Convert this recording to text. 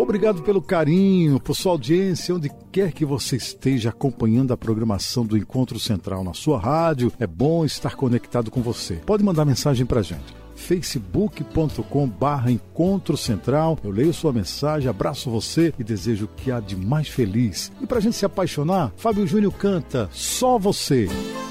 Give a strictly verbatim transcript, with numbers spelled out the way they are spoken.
Obrigado pelo carinho, por sua audiência, onde quer que você esteja acompanhando a programação do Encontro Central na sua rádio. É bom estar conectado com você. Pode mandar mensagem pra gente. facebook ponto com barra Encontro Central. Eu leio sua mensagem, abraço você e desejo o que há de mais feliz. E pra gente se apaixonar, Fábio Júnior canta Só Você.